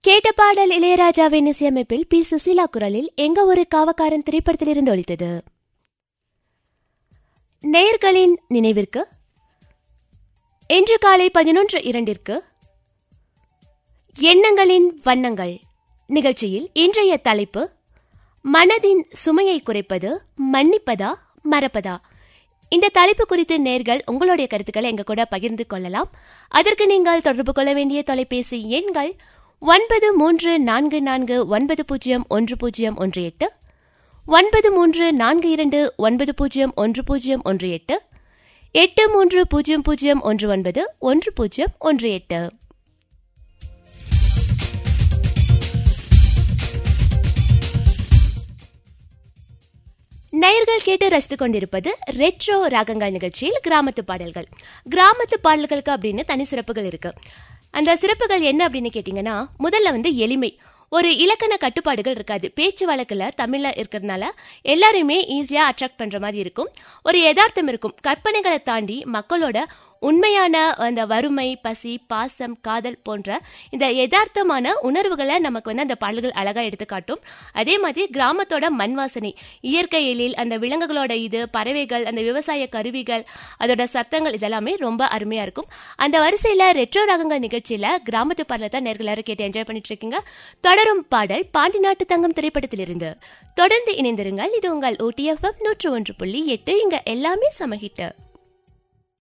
கேட்ட பாடல் இளையராஜாவின் இசையமைப்பில் பி. சுசீலா குரலில் எங்க ஒரு காவக்காரன் திரைப்படத்தில் இருந்து ஒலித்தது. நேயர்களின் நினைவிற்கு இன்று காலை 11:02 எண்ணங்களின் வண்ணங்கள் நிகழ்ச்சியில் இன்றைய தலைப்பு மனதின் சுமையை குறைப்பது மன்னிப்பதா மறப்பதா. இந்த தலைப்பு குறித்து நேர்கள் உங்களுடைய கருத்துக்களை எங்க கூட பகிர்ந்து கொள்ளலாம். அதற்கு நீங்கள் தொடர்பு கொள்ள வேண்டிய தொலைபேசி எண்கள் 9344901018, 9342901018, 8300191018. நேயர்கள் கேட்டு ரசித்துக் கொண்டிருப்பது ரெட்ரோ ராகங்கள் நிகழ்ச்சியில் கிராமத்து பாடல்கள். கிராமத்து பாடல்களுக்கு அப்படின்னு தனி சிறப்புகள் இருக்கு. அந்த சிறப்புகள் என்ன அப்படின்னு கேட்டீங்கன்னா, முதல்ல எளிமை. ஒரு இலக்கண கட்டுப்பாடுகள் இருக்காது. பேச்சு வழக்குல தமிழ்ல இருக்கிறதுனால எல்லாருமே ஈஸியா அட்ராக்ட் பண்ற மாதிரி இருக்கும். ஒரு யதார்த்தம் இருக்கும். கற்பனைகளை தாண்டி மக்களோட உண்மையான அந்த வறுமை, பசி, பாசம், காதல் போன்ற இந்த யதார்த்தமான உணர்வுகளை நமக்கு அந்த பாடல்கள் அழகா எடுத்து காட்டும். அதே மாதிரி கிராமத்தோட மண் வாசனை, இயற்கை எழில், அந்த விலங்குகளோட இது, பறவைகள், அந்த விவசாய கருவிகள், அதோட சத்தங்கள் இதெல்லாமே ரொம்ப அருமையா இருக்கும். அந்த வரிசையில ரெட்ரோ ராகங்கள் நிகழ்ச்சியில கிராமத்து பாடலை தான் நேர்களாரும் கேட்டு என்ஜாய் பண்ணிட்டு இருக்கீங்க. தொடரும் பாடல் பாண்டி நாட்டு தங்கம் திரைப்படத்திலிருந்து. தொடர்ந்து இணைந்திருங்கள். இது உங்கள் OTFM 101.8. இங்க எல்லாமே சமஹிட்.